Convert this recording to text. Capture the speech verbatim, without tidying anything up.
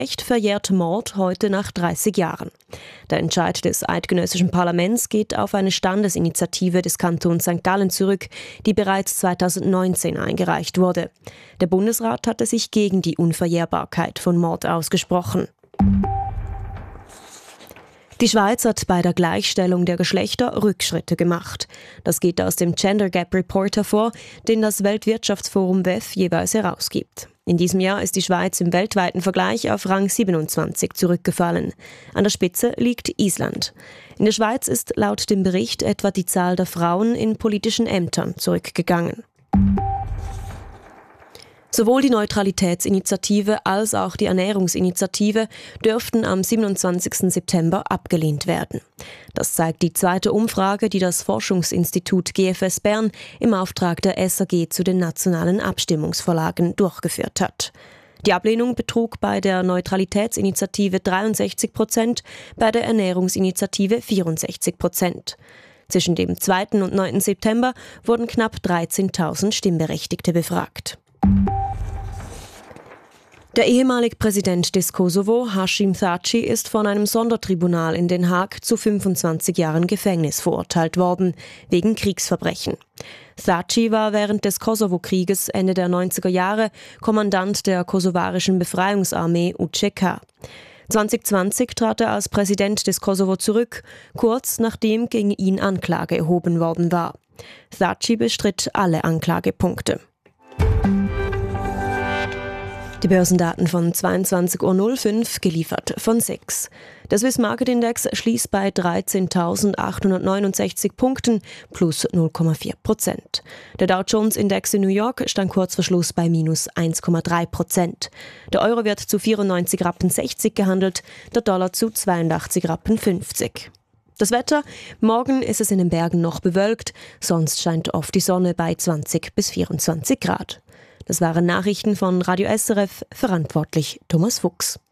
Recht verjährt Mord heute nach dreißig Jahren. Der Entscheid des eidgenössischen Parlaments geht auf eine Standesinitiative des Kantons Sankt Gallen zurück, die bereits zweitausendneunzehn eingereicht wurde. Der Bundesrat hatte sich gegen die Unverjährbarkeit von Mord ausgesprochen. Die Schweiz hat bei der Gleichstellung der Geschlechter Rückschritte gemacht. Das geht aus dem Gender Gap Report hervor, den das Weltwirtschaftsforum W E F jeweils herausgibt. In diesem Jahr ist die Schweiz im weltweiten Vergleich auf Rang siebenundzwanzig zurückgefallen. An der Spitze liegt Island. In der Schweiz ist laut dem Bericht etwa die Zahl der Frauen in politischen Ämtern zurückgegangen. Sowohl die Neutralitätsinitiative als auch die Ernährungsinitiative dürften am siebenundzwanzigsten September abgelehnt werden. Das zeigt die zweite Umfrage, die das Forschungsinstitut G F S Bern im Auftrag der S A G zu den nationalen Abstimmungsvorlagen durchgeführt hat. Die Ablehnung betrug bei der Neutralitätsinitiative dreiundsechzig Prozent, bei der Ernährungsinitiative vierundsechzig Prozent. Zwischen dem zweiten und neunten September wurden knapp dreizehntausend Stimmberechtigte befragt. Der ehemalige Präsident des Kosovo, Hashim Thaçi, ist von einem Sondertribunal in Den Haag zu fünfundzwanzig Jahren Gefängnis verurteilt worden, wegen Kriegsverbrechen. Thaçi war während des Kosovo-Krieges Ende der neunziger Jahre Kommandant der kosovarischen Befreiungsarmee U C K. zwanzig zwanzig trat er als Präsident des Kosovo zurück, kurz nachdem gegen ihn Anklage erhoben worden war. Thaçi bestritt alle Anklagepunkte. Die Börsendaten von zweiundzwanzig Uhr null fünf, geliefert von SIX. Der Swiss Market Index schließt bei dreizehntausendachthundertneunundsechzig Punkten, plus null Komma vier Prozent. Der Dow Jones Index in New York stand kurz vor Schluss bei minus eins Komma drei Prozent. Der Euro wird zu vierundneunzig Rappen sechzig gehandelt, der Dollar zu zweiundachtzig Rappen fünfzig. Das Wetter: Morgen ist es in den Bergen noch bewölkt, sonst scheint oft die Sonne bei zwanzig bis vierundzwanzig Grad. Das waren Nachrichten von Radio S R F, verantwortlich Thomas Fuchs.